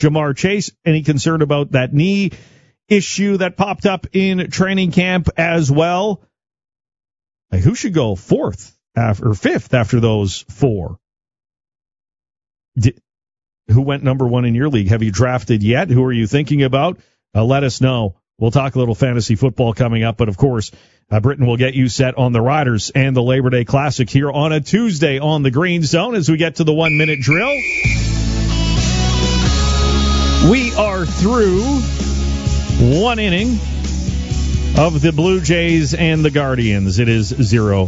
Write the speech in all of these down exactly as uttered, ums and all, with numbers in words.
Jamar Chase. Any concern about that knee issue that popped up in training camp as well? Like, who should go fourth after, or fifth after those four? Did, who went number one in your league? Have you drafted yet? Who are you thinking about? Uh, let us know. We'll talk a little fantasy football coming up, but of course, uh, Britain will get you set on the Riders and the Labor Day Classic here on a Tuesday on the Green Zone as we get to the one-minute drill. We are through one inning of the Blue Jays and the Guardians. It is zero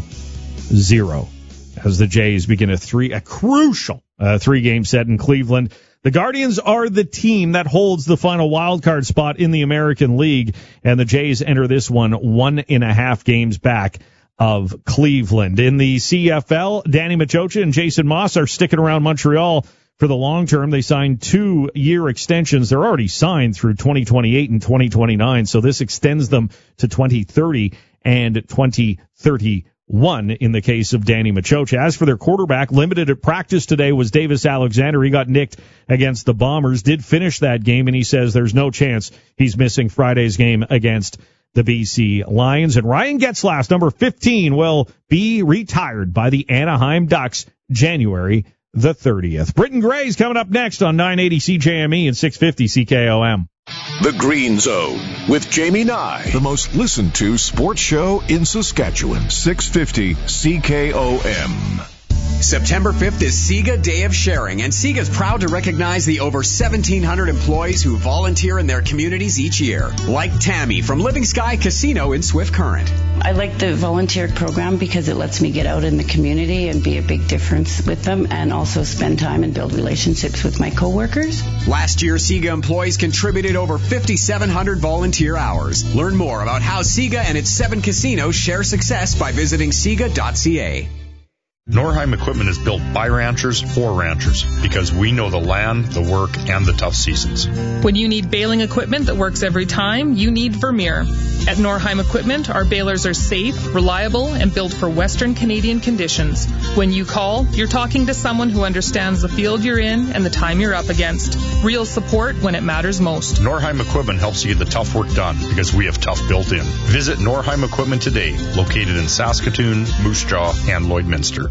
zero as the Jays begin a three a crucial uh, three-game set in Cleveland. The Guardians are the team that holds the final wildcard spot in the American League, and the Jays enter this one one and a half games back of Cleveland. In the C F L, Danny Machocha and Jason Moss are sticking around Montreal for the long term. They signed two-year extensions. They're already signed through twenty twenty-eight and twenty twenty-nine, so this extends them to twenty thirty and twenty thirty-one in the case of Danny Machocha. As for their quarterback, limited at practice today was Davis Alexander. He got nicked against the Bombers, did finish that game, and he says there's no chance he's missing Friday's game against the B C Lions. And Ryan Getzlaf, number fifteen, will be retired by the Anaheim Ducks January the thirtieth. Britton Gray's coming up next on nine eighty C J M E and six fifty C K O M. The Green Zone with Jamie Nye, the most listened to sports show in Saskatchewan. six fifty C K O M. September fifth is SIGA Day of Sharing, and SIGA is proud to recognize the over seventeen hundred employees who volunteer in their communities each year, like Tammy from Living Sky Casino in Swift Current. I like the volunteer program because it lets me get out in the community and be a big difference with them, and also spend time and build relationships with my coworkers. Last year, SIGA employees contributed over fifty-seven hundred volunteer hours. Learn more about how SIGA and its seven casinos share success by visiting siga dot c a. Norheim Equipment is built by ranchers for ranchers because we know the land, the work, and the tough seasons. When you need baling equipment that works every time, you need Vermeer. At Norheim Equipment, our balers are safe, reliable, and built for Western Canadian conditions. When you call, you're talking to someone who understands the field you're in and the time you're up against. Real support when it matters most. Norheim Equipment helps you get the tough work done because we have tough built in. Visit Norheim Equipment today, located in Saskatoon, Moose Jaw, and Lloydminster.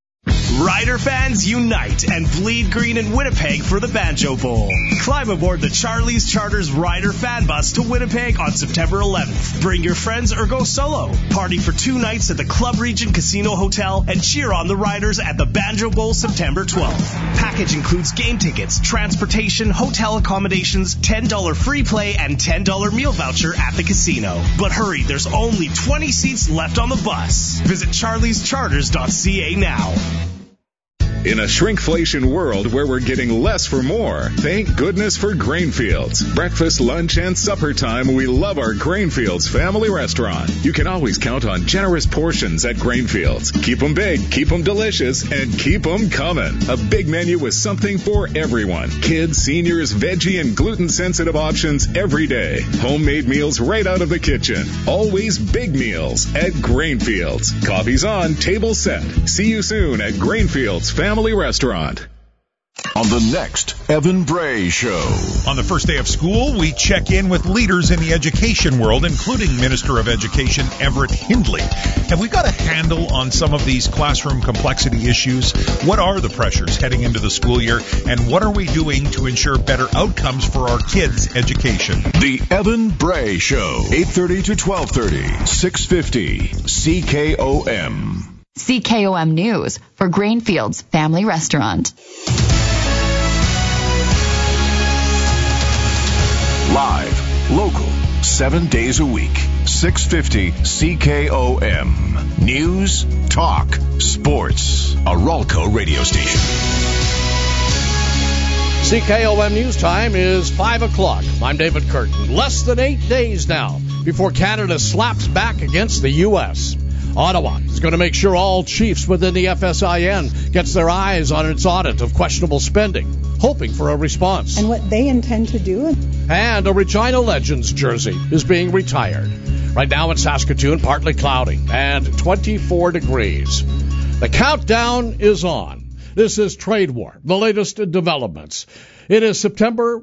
Rider fans unite and bleed green in Winnipeg for the Banjo Bowl. Climb aboard the Charlie's Charters Rider fan bus to Winnipeg on September eleventh. Bring your friends or go solo. Party for two nights at the Club Region Casino Hotel and cheer on the Riders at the Banjo Bowl September twelfth. Package includes game tickets, transportation, hotel accommodations, ten dollars free play, and ten dollars meal voucher at the casino. But hurry, there's only twenty seats left on the bus. Visit charlies charters dot c a now. In a shrinkflation world where we're getting less for more, thank goodness for Grainfields. Breakfast, lunch, and supper time, we love our Grainfields family restaurant. You can always count on generous portions at Grainfields. Keep them big, keep them delicious, and keep them coming. A big menu with something for everyone. Kids, seniors, veggie, and gluten-sensitive options every day. Homemade meals right out of the kitchen. Always big meals at Grainfields. Coffee's on, table set. See you soon at Grainfields Family Family Restaurant. On the next Evan Bray Show. On the first day of school, we check in with leaders in the education world, including Minister of Education Everett Hindley. Have we got a handle on some of these classroom complexity issues? What are the pressures heading into the school year, and what are we doing to ensure better outcomes for our kids' education? The Evan Bray Show, eight thirty to twelve thirty, six fifty C K O M. C K O M News for Grainfields Family Restaurant. Live, local, seven days a week. six fifty C K O M. News, talk, sports. A Ralco radio station. C K O M News time is five o'clock. I'm David Curtin. Less than eight days now before Canada slaps back against the U S Ottawa is going to make sure all chiefs within the F S I N gets their eyes on its audit of questionable spending, hoping for a response. And what they intend to do. And a Regina Legends jersey is being retired. Right now in Saskatoon, partly cloudy and twenty-four degrees. The countdown is on. This is Trade War, the latest developments. It is September